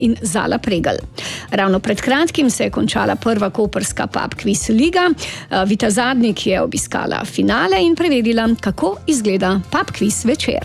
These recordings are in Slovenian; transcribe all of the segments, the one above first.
in Zala Pregl. Ravno pred kratkim se je končala prva koprska pub quiz liga. Vita Zadnik je obiskala finale in preverila, kako izgleda pub quiz večer.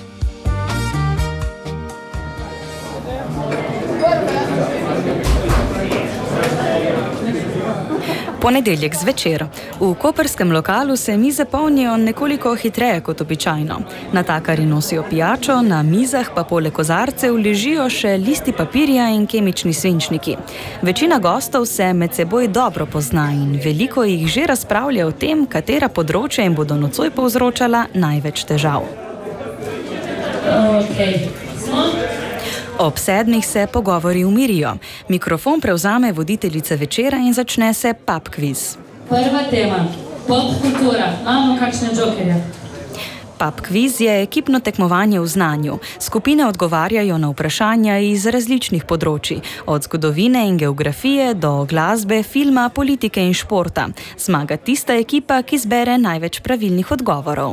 Ponedeljek zvečer. V koprskem lokalu se mize polnijo nekoliko hitreje kot običajno. Natakari nosijo pijačo, na mizah pa poleg kozarcev ležijo še listi papirja in kemični svinčniki. Večina gostov se med seboj dobro pozna in veliko jih že razpravlja o tem, katera področja jim bodo nocoj povzročala največ težav. Ob 7 se pogovori umirijo. Mikrofon prevzame voditeljica večera in začne se pub quiz. Prva tema, pop kultura. Imamo kakšne džokerje? Pub quiz je ekipno tekmovanje v znanju. Skupine odgovarjajo na vprašanja iz različnih področij, od zgodovine in geografije do glasbe, filma, politike in športa. Zmaga tista ekipa, ki zbere največ pravilnih odgovorov.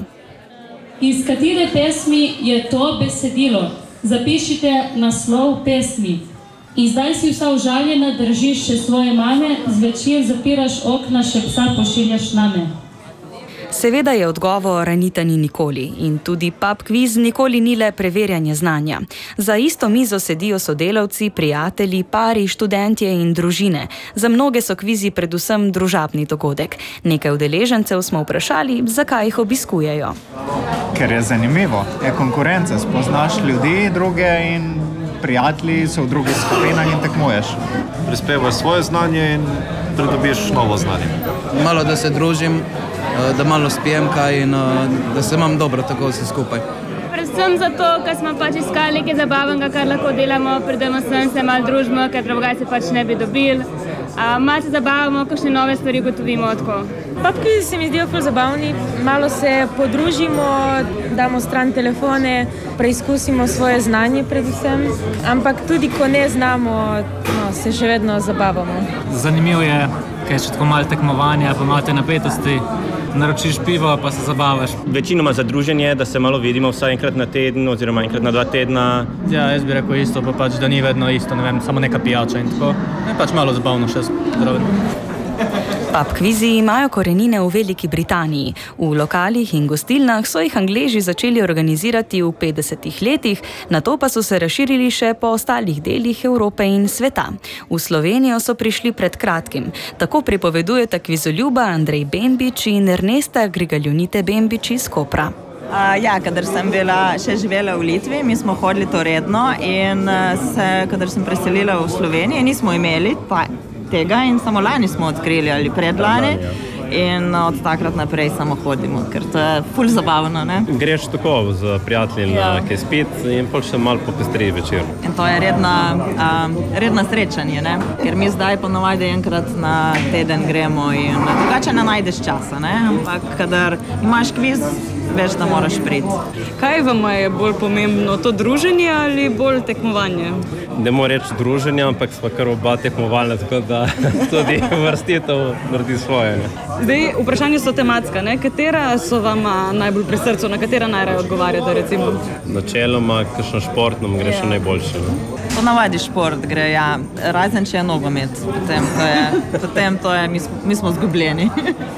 Iz katere pesmi je to besedilo? Zapišite naslov pesmi. In zdaj si vsa užaljena, držiš še svoje mame, zvečer zapiraš okna, še psa pošiljaš name. Seveda je odgovor Anita ni nikoli in tudi pub quiz nikoli ni le preverjanje znanja. Za isto mizo sedijo sodelavci, prijatelji, pari, študentje in družine. Za mnoge so kvizi predvsem družabni dogodek. Nekaj udeležencev smo vprašali, zakaj jih obiskujejo. Ker je zanimivo, je konkurenca, spoznaš ljudi druge in prijatelji so v drugih skupinah in tekmuješ. Prispevaš svoje znanje in pridobiš novo znanje. Malo da se družim, da malo spijem kaj in da se imam dobro tako vse skupaj. Predvsem zato, ker smo pač iskali nekaj zabavnega, kar lahko delamo, pridemo sem, se malo družimo, ker drugače se pač ne bi dobili. Malo se zabavamo, kakšne nove stvari gotovimo tako. Pubki se mi zdijo ful zabavni, malo se podružimo, damo stran telefone, preizkusimo svoje znanje predvsem, ampak tudi ko ne znamo, se še vedno zabavamo. Zanimivo je, ker je še tako malo tekmovanja, pa malo te napetosti. Naročiš pivo, pa se zabavaš. Večinoma za druženje, da se malo vidimo vsaj enkrat na teden oziroma enkrat na 2 tedna. Ja, jaz bi rekel isto, pa pač, da ni vedno isto, ne vem, samo neka pijača in tako. Je pač malo zabavno še zraven. Pub kvizi imajo korenine v Veliki Britaniji. V lokalih in gostilnah so jih Angleži začeli organizirati v 50 letih, nato pa so se razširili še po ostalih delih Evrope in sveta. V Slovenijo so prišli pred kratkim. Tako pripovedujeta kvizoljuba Andrej Bembič in Ernesta Grigaljonite Bembič iz Kopra. Kadar sem še živela v Litvi, mi smo hodili to redno in kadar sem preselila v Slovenijo, nismo imeli tega in samo lani smo odkrili ali predlani in od takrat naprej samo hodimo, ker to je ful zabavno, ne? Greš tako z prijatelji na kaj spit in pol še malo popestri večer. In to je redna srečanje, ne? Ker mi zdaj ponovadi enkrat na teden gremo in drugače ne najdeš časa, ne? Ampak kadar imaš kviz, veš, da moraš priti. Kaj vam je bolj pomembno, to druženje ali bolj tekmovanje? Ne moram reči druženje, ampak smo kar oba tekmovalna, tako da tudi vrstitev naredi svoje. Ne? Zdaj, vprašanje so tematska, ne? Katera so vam najbolj pri srcu, na katera najraje odgovarjate, recimo? Načeloma, kakšno športno gre še najboljše. Ne? Ponavadi šport gre, ja. Razen če je nogomet. Potem to je, mi smo zgubljeni.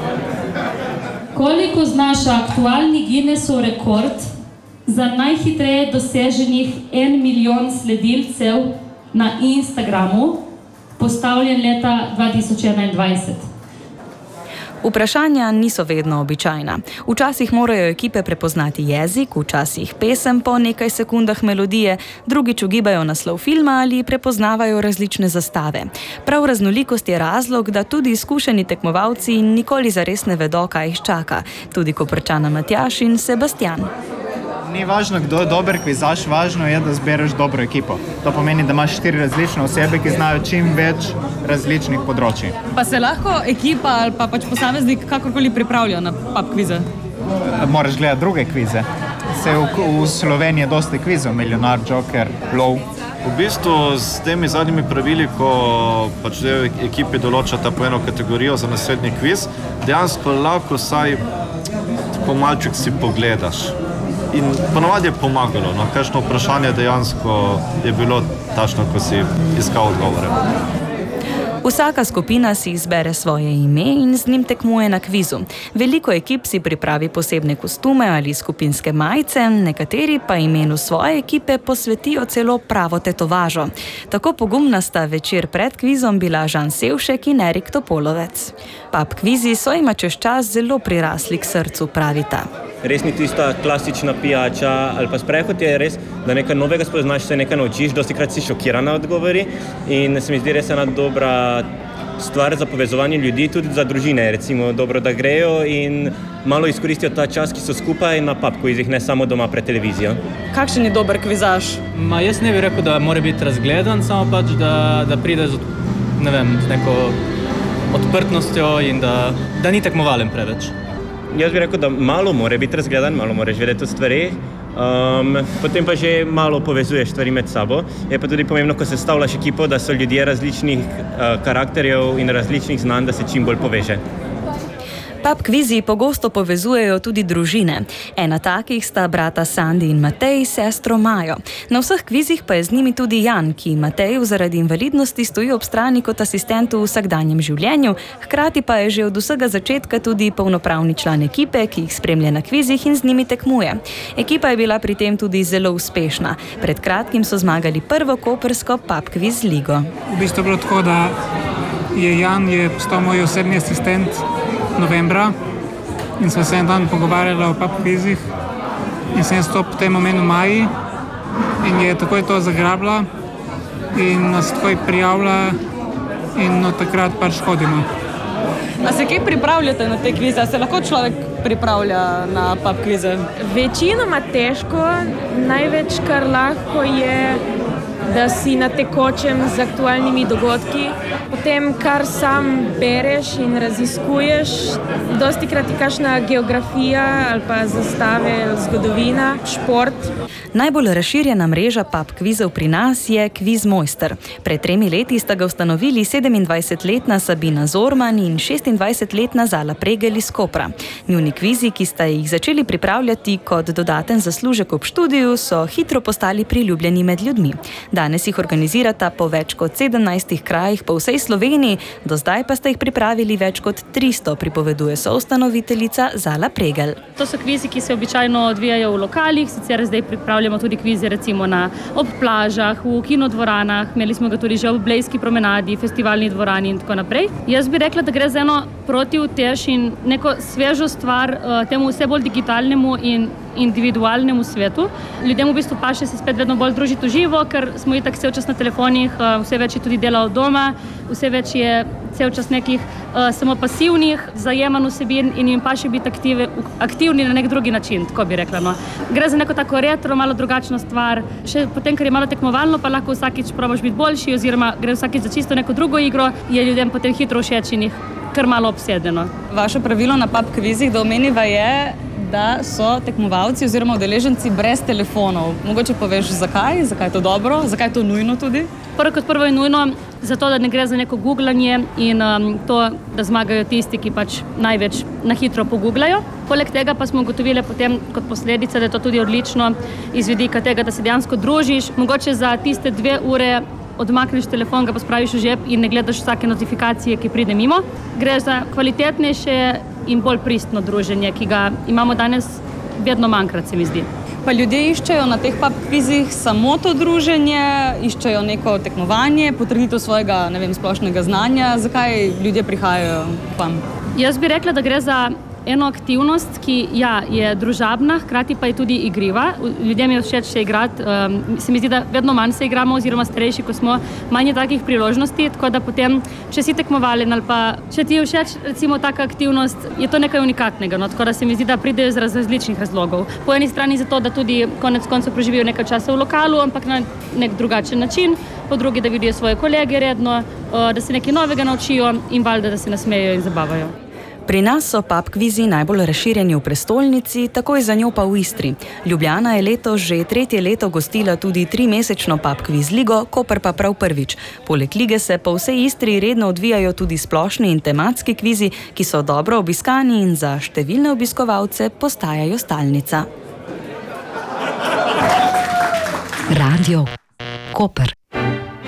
Koliko znaša aktualni Guinnessov rekord za najhitreje doseženih 1 milijon sledilcev na Instagramu, postavljen leta 2021? Vprašanja niso vedno običajna. Včasih morajo ekipe prepoznati jezik, včasih pesem po nekaj sekundah melodije, drugič ugibajo naslov filma ali prepoznavajo različne zastave. Prav raznolikost je razlog, da tudi izkušeni tekmovalci nikoli zares ne vedo, kaj jih čaka. Tudi Koprčana Matjaž in Sebastian. Ni važno, kdo je dober kvizaš, važno je, da zbereš dobro ekipo. To pomeni, da imaš 4 različne osebe, ki znajo čim več različnih področij. Pa se lahko ekipa ali pa pač posameznik kakorkoli pripravlja na pub kvize? Moraš gledati druge kvize. V Sloveniji je dosti kvizov, Milijonar, Joker, Lov. V bistvu s temi zadnjimi pravili, ko pač ekipi določata po eno kategorijo za naslednji kviz, dejansko lahko vsaj pomalček si pogledaš. In ponovadi je pomagalo, kakšno vprašanje dejansko je bilo tačno, ko si iskal odgovore. Vsaka skupina si izbere svoje ime in z njim tekmuje na kvizu. Veliko ekip si pripravi posebne kostume ali skupinske majice, nekateri pa imenu svoje ekipe posvetijo celo pravo tetovažo. Tako pogumna sta večer pred kvizom bila Žan Sevšek in Erik Topolovec. Pub kvizi so jima čez čas zelo prirasli k srcu, pravita. Res ni tista klasična pijača ali pa sprehod, je res, da nekaj novega spoznaš, se nekaj naučiš, dostikrat si šokirana odgovori in se mi zdi res ena dobra stvar za povezovanje ljudi, tudi za družine, recimo dobro, da grejo in malo izkoristijo ta čas, ki so skupaj na pub kvizih, ne samo doma pred televizijo. Kakšen je dober kvizaž? Jaz ne bi rekel, da mora biti razgledan, samo pač, da pride z neko odprtnostjo in da ni tekmovalen preveč. Jaz bi rekel, da malo mora biti razgledan, malo moraš vedeti o stvarih, potem pa že malo povezuješ stvari med sabo. Je pa tudi pomembno, ko sestavljaš ekipo, da so ljudje različnih karakterjev in različnih znanj, da se čim bolj poveže. Pub kvizi pogosto povezujejo tudi družine. Ena takih sta brata Sandi in Matej, sestro Majo. Na vseh kvizih pa je z njimi tudi Jan, ki Mateju zaradi invalidnosti stoji ob strani kot asistent v vsakdanjem življenju, hkrati pa je že od vsega začetka tudi polnopravni član ekipe, ki jih spremlja na kvizih in z njimi tekmuje. Ekipa je bila pri tem tudi zelo uspešna. Pred kratkim so zmagali prvo koprsko pub kviz ligo. V bistvu je bilo tako, da je Jan postal moj osebni asistent novembra in sva se en dan pogovarjala o pub kvizih in sem to potem omenil Maji in je takoj to zagrabila in nas takoj prijavila in od takrat pač hodimo. A se kaj pripravljate na te kvize? Se lahko človek pripravlja na pub kvize? Večinoma težko, največ kar lahko je, da si na tekočem z aktualnimi dogodki. Potem, kar sam bereš in raziskuješ, dostikrat je kakšna geografija ali pa zastave, zgodovina, šport. Najbolj razširjena mreža pub kvizov pri nas je Kviz Mojster. Pred 3 leti sta ga ustanovili 27-letna Sabina Zorman in 26-letna Zala Pregel iz Kopra. Njuni kvizi, ki sta jih začeli pripravljati kot dodaten zaslužek ob študiju, so hitro postali priljubljeni med ljudmi. Danes jih organizirata po več kot 17 krajih po vsej Sloveniji, do zdaj pa sta jih pripravili več kot 300, pripoveduje soustanoviteljica Zala Pregel. To so kvizi, ki se običajno odvijajo v lokalih, sicer zdaj pripravljamo tudi kvize recimo ob plažah, v kinodvoranah, imeli smo ga tudi že ob Blejski promenadi, festivalni dvorani in tako naprej. Jaz bi rekla, da gre za eno protivtež in neko svežo stvar temu vse bolj digitalnemu in individualnemu svetu. Ljudem v bistvu paše se spet vedno bolj družiti v živo, ker smo itak vse čas na telefonih, vse več je tudi dela od doma, vse več je cel čas nekih samo pasivnih zajemanj vsebin in jim paše biti aktivni na nek drugi način, tako bi rekla. No. Gre za neko tako retro, malo drugačno stvar. Še potem, ker je malo tekmovalno, pa lahko vsakič probaš biti boljši oziroma gre vsakič za čisto neko drugo igro, je ljudem potem hitro všeč in jih kar malo obsedeno. Vaše pravilo na pub kvizih, da omeniva je, da so tekmovalci oziroma udeleženci brez telefonov. Mogoče poveš, zakaj je to dobro, zakaj je to nujno tudi? Prvo je nujno zato, da ne gre za neko googlanje in to, da zmagajo tisti, ki pač največ na hitro pogooglajo. Poleg tega pa smo ugotovili potem kot posledica, da je to tudi odlično iz vidika tega, da se dejansko družiš. Mogoče za tiste 2 ure odmakneš telefon, ga pa spraviš v žep in ne gledaš vsake notifikacije, ki pride mimo. Gre za kvalitetnejše in bolj pristno druženje, ki ga imamo danes vedno manjkrat, se mi zdi. Pa ljudje iščejo na teh pub kvizih samo to druženje, iščejo neko tekmovanje, potrditev svojega, splošnega znanja. Zakaj ljudje prihajajo k vam? Jaz bi rekla, da gre za eno aktivnost, ki je družabna, hkrati pa je tudi igriva. Ljudem je všeč se igrati. Se mi zdi, da vedno manj se igramo oziroma starejši, ko smo, manj je takih priložnosti, tako da potem, če si tekmovalen ali pa če ti je všeč recimo taka aktivnost, je to nekaj unikatnega. No? Tako da se mi zdi, da pridejo iz različnih razlogov. Po eni strani zato, da tudi konec koncev preživijo nekaj časa v lokalu, ampak na nek drugačen način, po drugi, da vidijo svoje kolege redno, da se nekaj novega naučijo in valjda, da se nasmejejo in zabavajo. Pri nas so pub kvizi najbolj razširjeni v prestolnici, takoj za njo pa v Istri. Ljubljana je letos že 3. leto gostila tudi 3-mesečno pub kviz ligo, Koper pa prav prvič. Poleg lige se po vsej Istri redno odvijajo tudi splošni in tematski kvizi, ki so dobro obiskani in za številne obiskovalce postajajo stalnica. Radio Koper.